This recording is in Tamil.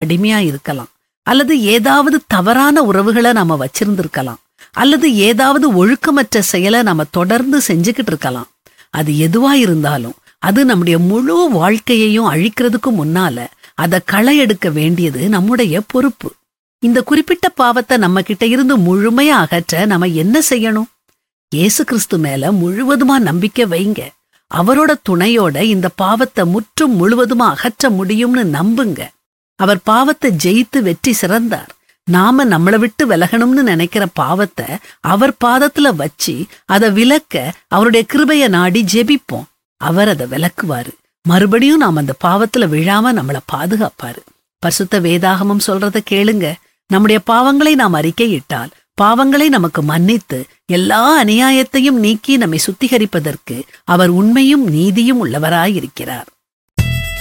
அடிமையா இருக்கலாம், அல்லது ஏதாவது தவறான உறவுகளை நாம வச்சிருந்திருக்கலாம், அல்லது ஏதாவது ஒழுக்கமற்ற செயலை நாம தொடர்ந்து செஞ்சுக்கிட்டு இருக்கலாம். அது எதுவா இருந்தாலும் அது நம்முடைய முழு வாழ்க்கையையும் அழிக்கிறதுக்கு முன்னால அதை களை எடுக்க வேண்டியது நம்முடைய பொறுப்பு. இந்த குறிப்பிட்ட பாவத்தை நம்ம கிட்ட இருந்து முழுமையா அகற்ற நம்ம என்ன செய்யணும்? இயேசு கிறிஸ்து மேல முழுவதுமா நம்பிக்கை வைங்க. அவரோட துணையோட இந்த பாவத்தை முற்றும் முழுவதுமா அகற்ற முடியும்னு நம்புங்க. அவர் பாவத்தை ஜெயித்து வெற்றி சிறந்தார். நாம நம்மளை விட்டு விலகணும்னு நினைக்கிற பாவத்தை அவர் பாதத்துல வச்சு அதை விலக்க அவருடைய கிருபைய நாடி ஜெபிப்போம். அவர் அதை விலக்குவாரு. மறுபடியும் நாம் அந்த பாவத்துல விழாம நம்மளை பாதுகாப்பாரு. பரிசுத்த வேதாகமம் சொல்றத கேளுங்க. நம்முடைய பாவங்களை நாம் அறிக்கையிட்டால் பாவங்களை நமக்கு மன்னித்து எல்லா அநியாயத்தையும் நீக்கி நம்மை சுத்திகரிப்பதற்கு அவர் உண்மையும் நீதியும் உள்ளவராயிருக்கிறார்.